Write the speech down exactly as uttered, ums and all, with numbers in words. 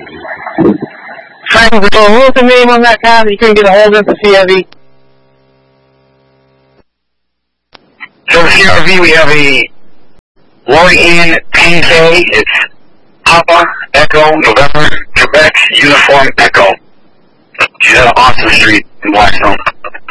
Frank, what was the name on that car that you couldn't get a hold of the C R V? So the C R V, we have a Lori-Ann Painfay. It's Papa Echo November Quebec Uniform Echo. She's at Austin Street in Blackstone.